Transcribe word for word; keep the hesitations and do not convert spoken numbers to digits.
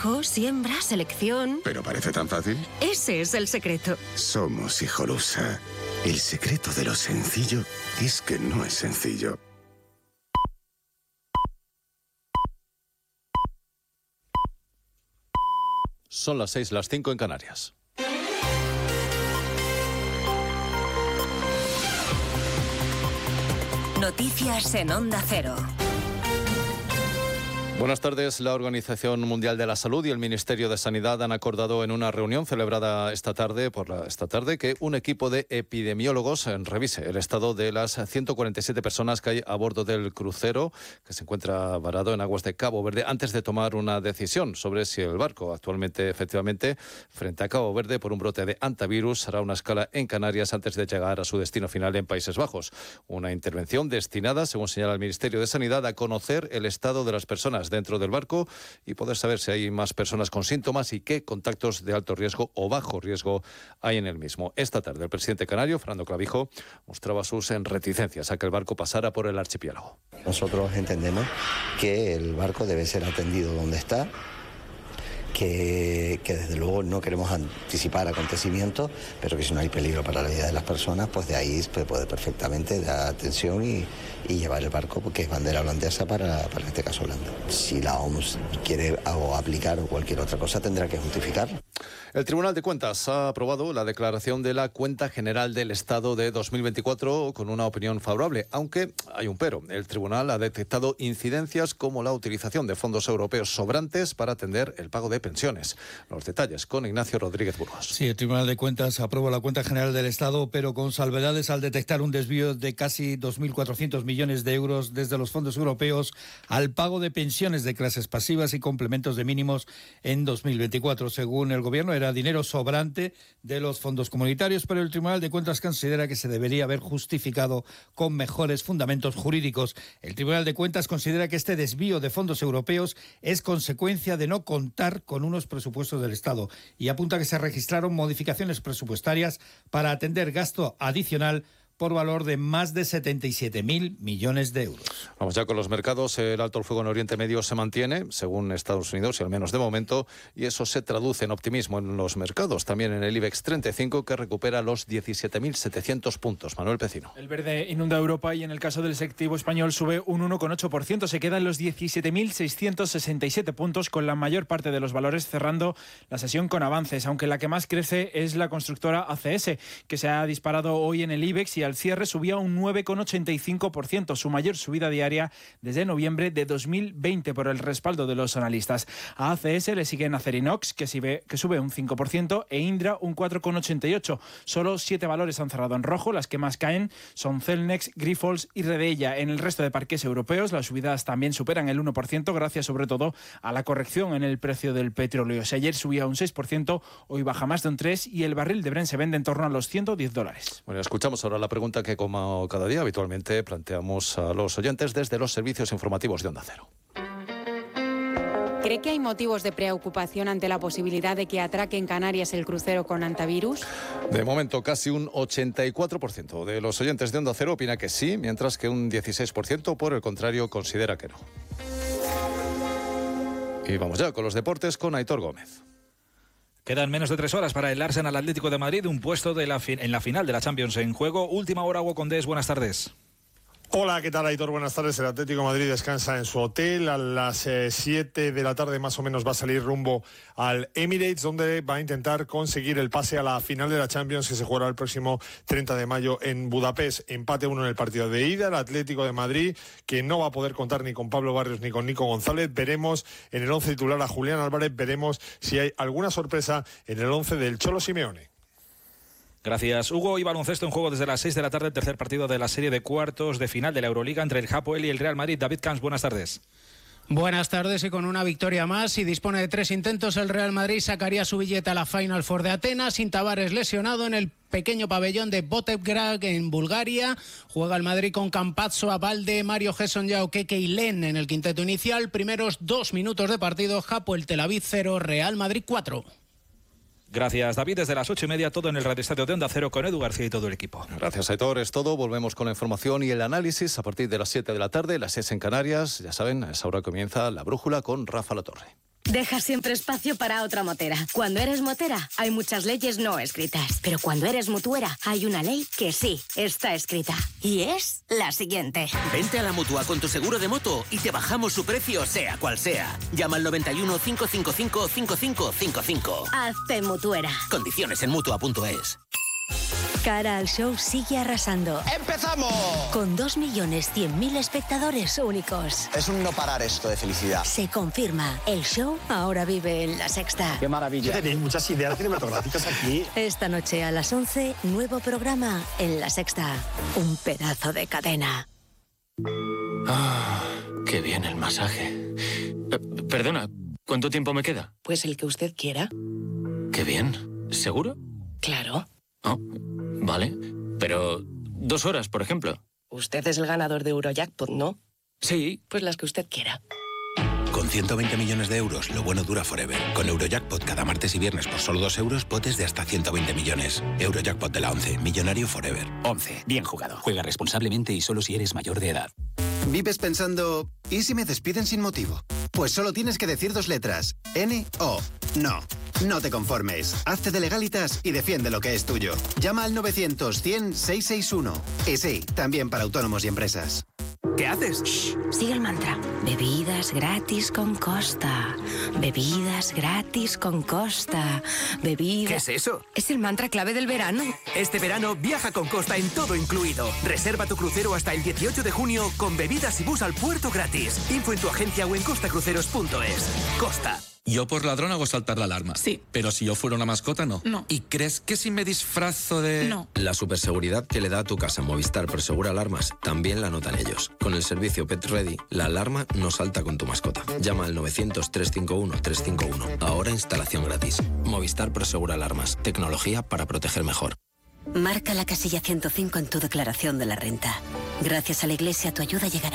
trabajo, siembra, selección... ¿Pero parece tan fácil? Ese es el secreto. Somos Hijolusa. El secreto de lo sencillo es que no es sencillo. Son las seis, las cinco en Canarias. Noticias en Onda Cero. Buenas tardes. La Organización Mundial de la Salud y el Ministerio de Sanidad han acordado en una reunión celebrada esta tarde, por la, esta tarde, que un equipo de epidemiólogos revise el estado de las ciento cuarenta y siete personas que hay a bordo del crucero que se encuentra varado en aguas de Cabo Verde antes de tomar una decisión sobre si el barco, actualmente efectivamente frente a Cabo Verde por un brote de hantavirus, hará una escala en Canarias antes de llegar a su destino final en Países Bajos. Una intervención destinada, según señala el Ministerio de Sanidad, a conocer el estado de las personas dentro del barco y poder saber si hay más personas con síntomas y qué contactos de alto riesgo o bajo riesgo hay en el mismo. Esta tarde el presidente canario, Fernando Clavijo, mostraba sus reticencias a que el barco pasara por el archipiélago. Nosotros entendemos que el barco debe ser atendido donde está, que, que desde luego no queremos anticipar acontecimientos, pero que si no hay peligro para la vida de las personas, pues de ahí se puede perfectamente dar atención y, y llevar el barco, porque es bandera holandesa para, para este caso Holanda. Si la O M S quiere o aplicar o cualquier otra cosa, tendrá que justificarlo. El Tribunal de Cuentas ha aprobado la declaración de la Cuenta General del Estado de dos mil veinticuatro con una opinión favorable, aunque hay un pero. El Tribunal ha detectado incidencias como la utilización de fondos europeos sobrantes para atender el pago de pensiones. Los detalles con Ignacio Rodríguez Burgos. Sí, el Tribunal de Cuentas aprobó la Cuenta General del Estado, pero con salvedades al detectar un desvío de casi dos mil cuatrocientos millones de euros desde los fondos europeos al pago de pensiones de clases pasivas y complementos de mínimos en dos mil veinticuatro. Según el Gobierno, era dinero sobrante de los fondos comunitarios, pero el Tribunal de Cuentas considera que se debería haber justificado con mejores fundamentos jurídicos. El Tribunal de Cuentas considera que este desvío de fondos europeos es consecuencia de no contar con unos presupuestos del Estado y apunta que se registraron modificaciones presupuestarias para atender gasto adicional por valor de más de setenta y siete mil millones de euros. Vamos ya con los mercados. El alto el fuego en Oriente Medio se mantiene, según Estados Unidos, y al menos de momento, y eso se traduce en optimismo en los mercados. También en el IBEX treinta y cinco, que recupera los diecisiete mil setecientos puntos. Manuel Pecino. El verde inunda Europa y en el caso del selectivo español sube un uno coma ocho por ciento. Se quedan los diecisiete mil seiscientos sesenta y siete puntos, con la mayor parte de los valores cerrando la sesión con avances, aunque la que más crece es la constructora A C S, que se ha disparado hoy en el IBEX y al cierre subía un nueve coma ochenta y cinco por ciento, su mayor subida diaria desde noviembre de dos mil veinte, por el respaldo de los analistas. A A C S le siguen Acerinox, que sube, que sube un cinco por ciento, e Indra un cuatro coma ochenta y ocho por ciento. Solo siete valores han cerrado en rojo. Las que más caen son Celnex, Grifols y Redeia. En el resto de parques europeos las subidas también superan el uno por ciento, gracias sobre todo a la corrección en el precio del petróleo. Si ayer subía un seis por ciento, hoy baja más de un tres por ciento y el barril de Brent se vende en torno a los ciento diez dólares. Bueno, escuchamos ahora la pregunta que, como cada día, habitualmente planteamos a los oyentes desde los servicios informativos de Onda Cero. ¿Cree que hay motivos de preocupación ante la posibilidad de que atraque en Canarias el crucero con hantavirus? De momento, casi un ochenta y cuatro por ciento de los oyentes de Onda Cero opina que sí, mientras que un dieciséis por ciento, por el contrario, considera que no. Y vamos ya con los deportes con Aitor Gómez. Quedan menos de tres horas para el Arsenal Atlético de Madrid, un puesto de la en la final de la Champions en juego. Última hora, Hugo Condés, buenas tardes. Hola, ¿qué tal, Aitor? Buenas tardes. El Atlético de Madrid descansa en su hotel. A las siete eh, de la tarde más o menos va a salir rumbo al Emirates, donde va a intentar conseguir el pase a la final de la Champions, que se jugará el próximo treinta de mayo en Budapest. Empate uno en el partido de ida. El Atlético de Madrid, que no va a poder contar ni con Pablo Barrios ni con Nico González. Veremos en el once titular a Julián Álvarez. Veremos si hay alguna sorpresa en el once del Cholo Simeone. Gracias, Hugo. Y baloncesto en juego desde las seis de la tarde, el tercer partido de la serie de cuartos de final de la Euroliga entre el Hapoel y el Real Madrid. David Camps, buenas tardes. Buenas tardes, y con una victoria más y dispone de tres intentos, el Real Madrid sacaría su billete a la Final Four de Atenas, sin Tavares lesionado en el pequeño pabellón de Botevgrad en Bulgaria. Juega el Madrid con Campazzo, Abalde, Mario Gerson, Yao, Keke y Len en el quinteto inicial. Primeros dos minutos de partido, Hapoel Tel Aviv cero, Real Madrid cuatro. Gracias, David. Desde las ocho y media, todo en el Radio Estadio de Onda Cero con Edu García y todo el equipo. Gracias, Aitor. Es todo. Volvemos con la información y el análisis a partir de las siete de la tarde, las seis en Canarias. Ya saben, a esa hora comienza La Brújula con Rafa Latorre. Deja siempre espacio para otra motera. Cuando eres motera, hay muchas leyes no escritas. Pero cuando eres mutuera, hay una ley que sí está escrita. Y es la siguiente. Vente a la Mutua con tu seguro de moto y te bajamos su precio, sea cual sea. Llama al noventa y uno, cinco cinco cinco, cinco cinco cinco cinco. Hazte mutuera. Condiciones en Mutua punto es. Cara al show sigue arrasando. ¡Empezamos! Con dos millones cien mil espectadores únicos. Es un no parar esto de felicidad. Se confirma, el show ahora vive en La Sexta. ¡Qué maravilla! Tenéis muchas ideas cinematográficas aquí. Esta noche a las once, nuevo programa en La Sexta. Un pedazo de cadena. Ah, qué bien el masaje. Eh, perdona, ¿cuánto tiempo me queda? Pues el que usted quiera. Qué bien. ¿Seguro? Claro. Oh, vale. Pero dos horas, por ejemplo. Usted es el ganador de Eurojackpot, ¿no? Sí. Pues las que usted quiera. Con ciento veinte millones de euros, lo bueno dura forever. Con Eurojackpot cada martes y viernes por solo dos euros, potes de hasta ciento veinte millones. Eurojackpot de la once, millonario forever. once, bien jugado. Juega responsablemente y solo si eres mayor de edad. ¿Vives pensando, ¿y si me despiden sin motivo? Pues solo tienes que decir dos letras, N O. No, no te conformes. Hazte de Legalitas y defiende lo que es tuyo. Llama al novecientos, cien, seiscientos sesenta y uno. Y sí, también para autónomos y empresas. ¿Qué haces? Shh, sigue el mantra. Bebidas gratis con Costa. Bebidas gratis con Costa. Bebidas... ¿Qué es eso? Es el mantra clave del verano. Este verano viaja con Costa en todo incluido. Reserva tu crucero hasta el dieciocho de junio con bebidas y bus al puerto gratis. Info en tu agencia o en costacruceros punto es. Costa. Yo por ladrón hago saltar la alarma. Sí. Pero si yo fuera una mascota, no. No. ¿Y crees que si me disfrazo de...? No. La superseguridad que le da a tu casa Movistar Prosegura Alarmas también la notan ellos. Con el servicio Pet Ready, la alarma no salta con tu mascota. Llama al novecientos, trescientos cincuenta y uno, trescientos cincuenta y uno. Ahora instalación gratis. Movistar Prosegura Alarmas. Tecnología para proteger mejor. Marca la casilla ciento cinco en tu declaración de la renta. Gracias a la Iglesia tu ayuda llegará.